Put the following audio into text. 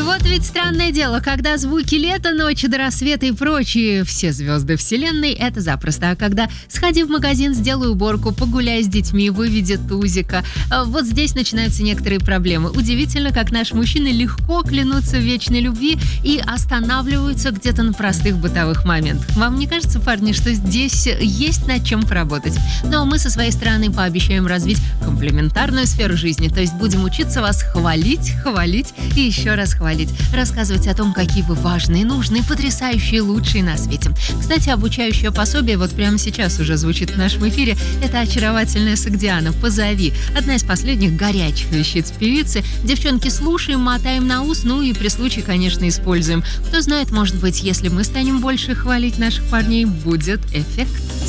И вот ведь странное дело, когда звуки лета, ночи до рассвета и прочие все звезды вселенной, это запросто. А когда сходи в магазин, сделай уборку, погуляй с детьми, выведи тузика, вот здесь начинаются некоторые проблемы. Удивительно, как наши мужчины легко клянутся в вечной любви и останавливаются где-то на простых бытовых моментах. Вам не кажется, парни, что здесь есть над чем поработать? Но мы со своей стороны пообещаем развить комплементарную сферу жизни, то есть будем учиться вас хвалить и еще раз хвалить, рассказывать о том, какие вы важные, нужные, потрясающие, лучшие на свете. Кстати, обучающее пособие вот прямо сейчас уже звучит в нашем эфире. Это очаровательная Согдиана «Позови». Одна из последних горячих вещиц певицы. Девчонки, слушаем, мотаем на ус, ну и при случае, конечно, используем. Кто знает, может быть, если мы станем больше хвалить наших парней, будет эффект.